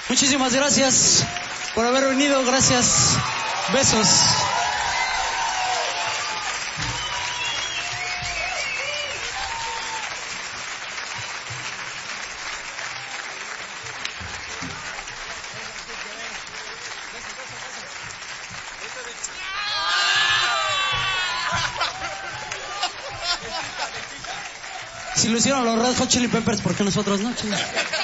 Muchísimas gracias por haber venido, gracias. Besos. Si lo hicieron los Red Hot Chili Peppers, ¿por qué nosotros no?